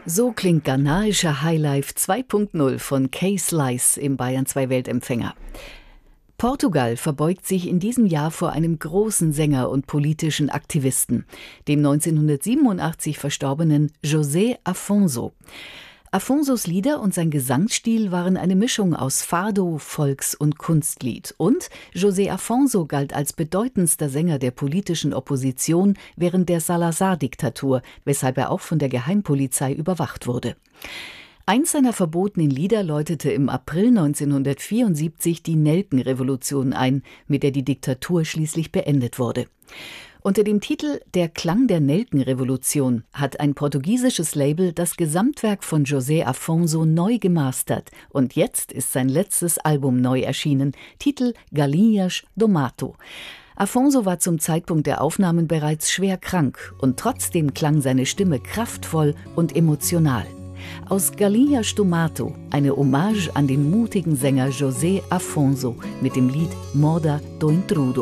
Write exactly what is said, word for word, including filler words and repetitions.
So klingt ghanaischer Highlife zwei Punkt null von K-Slice im Bayern zwei Weltempfänger. Portugal verbeugt sich in diesem Jahr vor einem großen Sänger und politischen Aktivisten, dem neunzehnhundertsiebenundachtzig verstorbenen José Afonso. Afonsos Lieder und sein Gesangsstil waren eine Mischung aus Fado, Volks- und Kunstlied. Und José Afonso galt als bedeutendster Sänger der politischen Opposition während der Salazar-Diktatur, weshalb er auch von der Geheimpolizei überwacht wurde. Eins seiner verbotenen Lieder läutete im April neunzehnhundertvierundsiebzig die Nelkenrevolution ein, mit der die Diktatur schließlich beendet wurde. Unter dem Titel »Der Klang der Nelkenrevolution« hat ein portugiesisches Label das Gesamtwerk von José Afonso neu gemastert und jetzt ist sein letztes Album neu erschienen, Titel »Galinhas do Mato«. Afonso war zum Zeitpunkt der Aufnahmen bereits schwer krank und trotzdem klang seine Stimme kraftvoll und emotional. Aus Galinhas do Mato eine Hommage an den mutigen Sänger José Afonso mit dem Lied »Moda do Intrudo«.